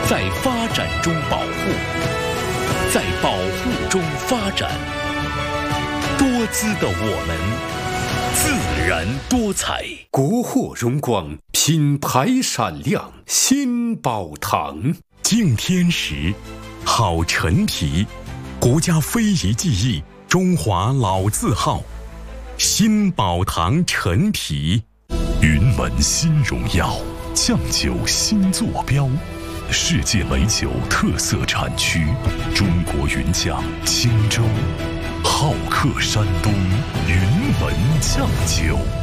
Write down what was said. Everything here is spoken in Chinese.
在发展中保护，在保护中发展。多姿的我们，自然多彩。 国货荣光，品牌闪亮，新宝堂。 敬天时，好陈皮，国家非遗技艺，中华老字号。新宝堂陈皮，云门新荣耀，酱酒新坐标，世界美酒特色产区，中国云酱青州，好客山东，云门酱酒。